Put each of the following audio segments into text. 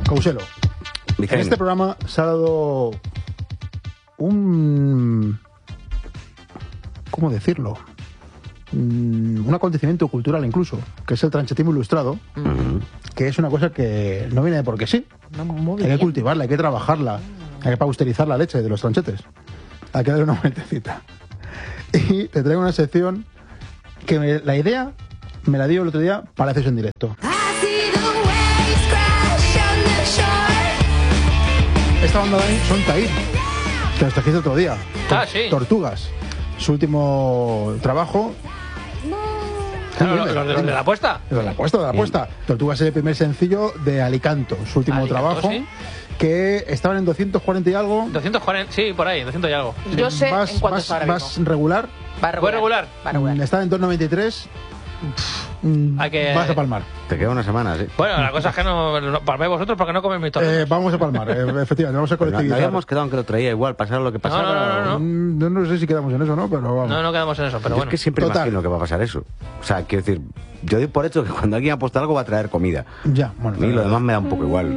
Couselo. En este programa se ha dado un... ¿Cómo decirlo? Un acontecimiento cultural incluso, que es el tranchetismo ilustrado, que es una cosa que no viene de porque sí. Hay que cultivarla, hay que trabajarla, hay que pausterizar la leche de los tranchetes. Hay que darle una vueltecita. Y te traigo una sección que la idea me la dio el otro día para hacerse en directo. Esta banda de ahí son Taír, que nos trajiste otro día. Sí. Tortugas. Su último trabajo. Claro, ¿Los de la apuesta? De la apuesta. Tortugas es el primer sencillo de Alicanto, su último trabajo. ¿Sí? Que estaban en 240 y algo. 240, sí, por ahí, 200 y algo. Sí. Yo sé en cuánto está ahora ¿Vas regular? Va regular. Está en 293. Vas a palmar. Te queda una semana, sí. Bueno, la cosa es que no palméis vosotros porque no coméis mis tortas. Vamos a palmar, efectivamente, vamos a colectivizar. No habíamos quedado en que lo traía igual, pasara lo que pasara. No sé si quedamos en eso, ¿no? Pero vamos. No quedamos en eso, pero bueno. Es que siempre imagino que va a pasar eso. O sea, quiero decir, yo doy por hecho que cuando alguien ha puesto algo va a traer comida. Ya, bueno. Y lo demás me da un poco igual.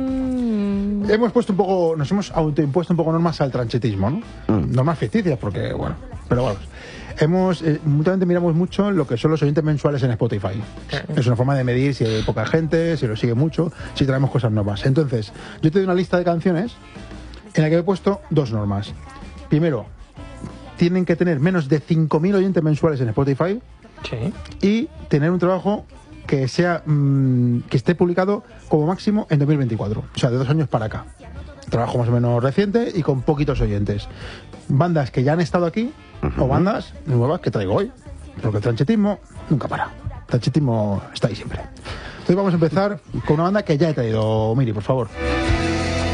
Nos hemos autoimpuesto un poco normas al tranchetismo, ¿no? Normas ficticias, porque, bueno, pero vamos. Mutuamente miramos mucho lo que son los oyentes mensuales en Spotify. Es una forma de medir si hay poca gente, si lo sigue mucho, si traemos cosas nuevas. Entonces, yo te doy una lista de canciones en la que he puesto dos normas. Primero, tienen que tener menos de 5.000 oyentes mensuales en Spotify. Sí. Y tener un trabajo que sea que esté publicado como máximo en 2024. O sea, de 2 años para acá. Trabajo más o menos reciente y con poquitos oyentes. Bandas que ya han estado aquí o bandas nuevas que traigo hoy. Porque el tranchetismo nunca para. El tranchetismo está ahí siempre. Entonces vamos a empezar con una banda que ya he traído. Miri, por favor.